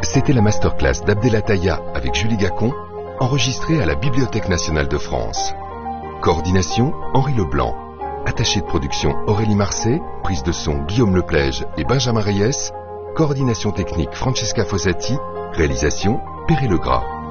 C'était la masterclass d'Abdelataya avec Julie Gacon, enregistrée à la Bibliothèque nationale de France. Coordination, Henri Leblanc. Attaché de production, Aurélie Marcet. Prise de son, Guillaume Leplège et Benjamin Reyes. Coordination technique, Francesca Fossati. Réalisation, Perret Legras.